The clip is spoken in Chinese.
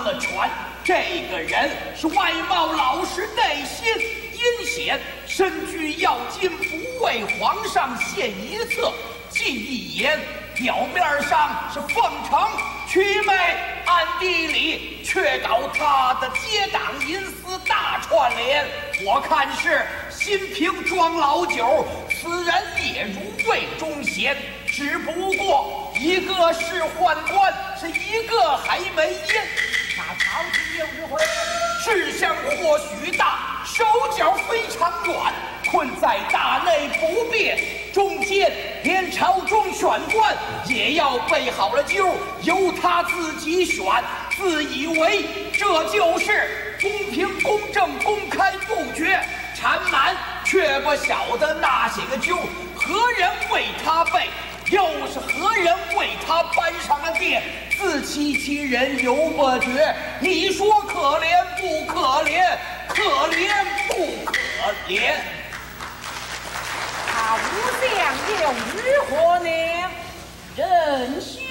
了权。这个人是外貌老实，内心阴险，身居要津，不为皇上献一策，进一言，表面上是奉承祛魅，暗地里却搞他的结党营私大串联。我看是新瓶装老酒，此人也如魏忠贤，只不过一个是宦官，是一个还没烟。 那朝廷有日会， 志向或许大，手脚非常软，困在大内不便，中间连朝中选官也要备好了酒，由他自己选，自以为这就是公平公正公开杜绝缠满，却不晓得那些个酒何人为他备，又是何人为他搬上了殿，自欺欺人犹不觉。你说可怜不可怜？可怜不可怜？ 他武将有日何呢？人须